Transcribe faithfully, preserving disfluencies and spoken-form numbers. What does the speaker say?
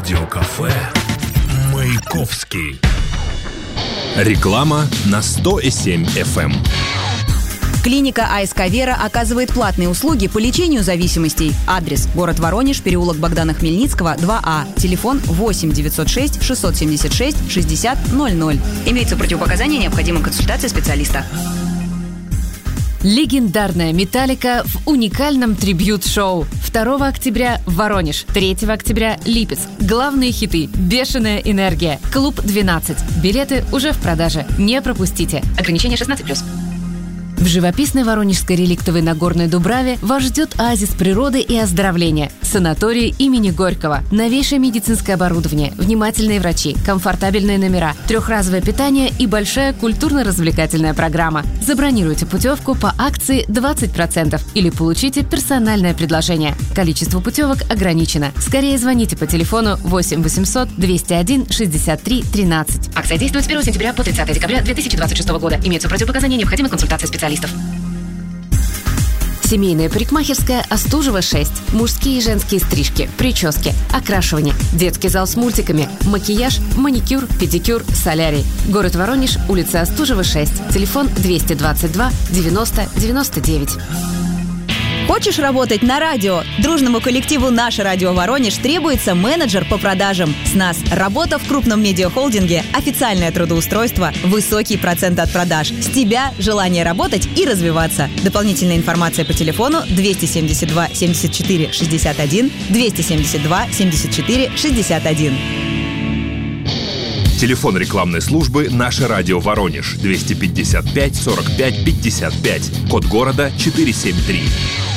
Радиокафе «Маяковский». Реклама на сто семь эф эм. Клиника АСК «Вера» оказывает платные услуги по лечению зависимостей. Адрес: город Воронеж, переулок Богдана Хмельницкого, два А. Телефон восемь девятьсот шесть шестьсот семьдесят шесть шестьдесят ноль ноль. Имеются противопоказания, необходима консультация специалиста. Легендарная «Металлика» в уникальном трибьют-шоу. второго октября Воронеж, третьего октября Липецк. Главные хиты: «Бешеная энергия», «Клуб двенадцать». Билеты уже в продаже. Не пропустите. Ограничение шестнадцать плюс. В живописной воронежской реликтовой Нагорной Дубраве вас ждет оазис природы и оздоровления. Санаторий имени Горького. Новейшее медицинское оборудование, внимательные врачи, комфортабельные номера, трехразовое питание и большая культурно-развлекательная программа. Забронируйте путевку по акции двадцать процентов или получите персональное предложение. Количество путевок ограничено. Скорее звоните по телефону восемь восемьсот двести один шестьдесят три тринадцать. Акция действует с первого сентября по тридцатое декабря две тысячи двадцать шестого года. Имеются противопоказания, необходима консультация специалистов. Семейная парикмахерская Остужева шесть. Мужские и женские стрижки, прически, окрашивание, детский зал с мультиками, макияж, маникюр, педикюр, солярий. Город Воронеж, улица Остужева шесть. Телефон двести двадцать два девяносто девяносто девять. Хочешь работать на радио? Дружному коллективу «Наше радио Воронеж» требуется менеджер по продажам. С нас работа в крупном медиахолдинге, официальное трудоустройство, высокий процент от продаж. С тебя желание работать и развиваться. Дополнительная информация по телефону двести семьдесят два семьдесят четыре шестьдесят один, двести семьдесят два семьдесят четыре шестьдесят один. Телефон рекламной службы «Наше радио Воронеж» двести пятьдесят пять сорок пять пятьдесят пять. Код города четыреста семьдесят три.